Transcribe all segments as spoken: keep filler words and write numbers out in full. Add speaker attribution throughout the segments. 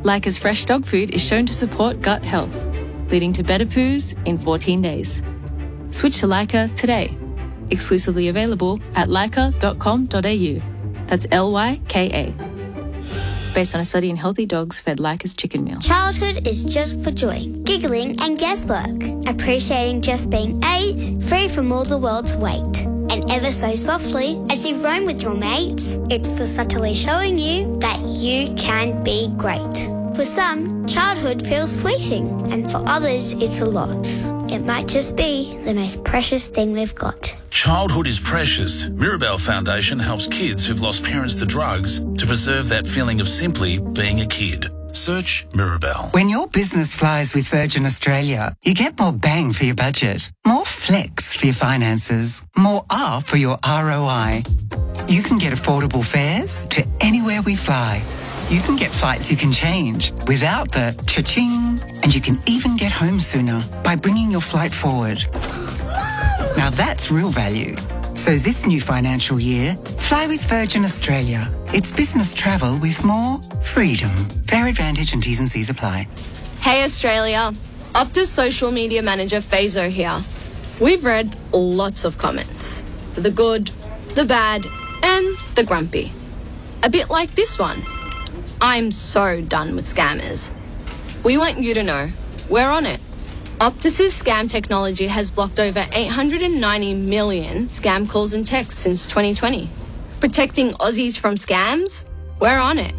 Speaker 1: Leica's fresh dog food is shown to support gut health, leading to better poos in fourteen days. Switch to Leica today. Exclusively available at leica dot com dot a u. That's L Y K A. Based on a study in healthy dogs fed Leica's chicken meal.
Speaker 2: Childhood is just for joy, giggling and guesswork. Appreciating just being eight, free from all the world's weight. And ever so softly, as you roam with your mates, it's for subtly showing you that you can be great. For some, childhood feels fleeting, and for others, it's a lot. It might just be the most precious thing we've got.
Speaker 3: Childhood is precious. Mirabelle Foundation helps kids who've lost parents to drugs to preserve that feeling of simply being a kid. Search Mirabelle.
Speaker 4: When your business flies with Virgin Australia, you get more bang for your budget, more flex for your finances, more R for your R O I. You can get affordable fares to anywhere we fly. You can get flights you can change without the cha-ching, and you can even get home sooner by bringing your flight forward. Now that's real value. So this new financial year, fly with Virgin Australia. It's business travel with more freedom. Fare advantage and T's and C's apply.
Speaker 5: Hey Australia, Optus social media manager Fazo here. We've read lots of comments. The good, the bad, and the grumpy. A bit like this one. I'm so done with scammers. We want you to know, we're on it. Optus's scam technology has blocked over eight hundred ninety million scam calls and texts since twenty twenty. Protecting Aussies from scams? We're on it.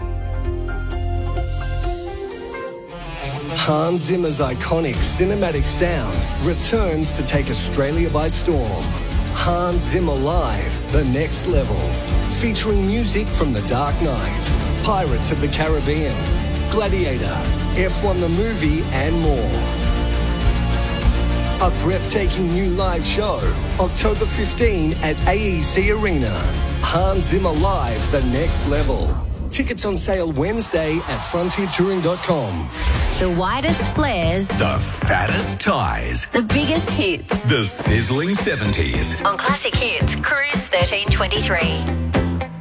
Speaker 6: Hans Zimmer's iconic cinematic sound returns to take Australia by storm. Hans Zimmer Live, The Next Level. Featuring music from The Dark Knight, Pirates of the Caribbean, Gladiator, F one the movie, and more. A breathtaking new live show, October fifteenth at A E C Arena. Hans Zimmer Live, The Next Level. Tickets on sale Wednesday at frontier touring dot com.
Speaker 7: The widest flares.
Speaker 8: The fattest ties.
Speaker 7: The biggest hits.
Speaker 8: The sizzling seventies.
Speaker 7: On Classic Hits, Cruise thirteen twenty-three.